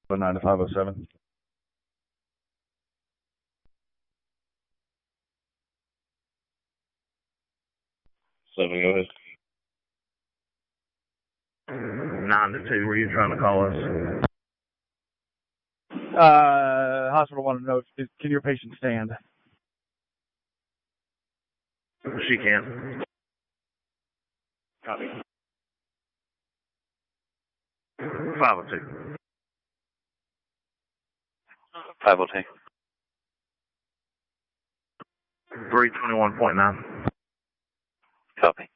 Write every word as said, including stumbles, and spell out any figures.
nine to five oh seven. Seven, go ahead. Nine to two, were you trying to call us? Uh, hospital want to know, if, can your patient stand? She can. Copy. five oh two. five oh two. three twenty-one point nine. Copy.